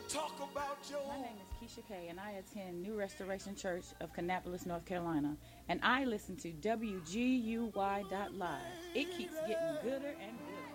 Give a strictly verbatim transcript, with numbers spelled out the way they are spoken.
talk about your. My name is Keisha Kay, and I attend New Restoration Church of Kannapolis, North Carolina. And I listen to W G U Y dot live. It keeps getting gooder and gooder.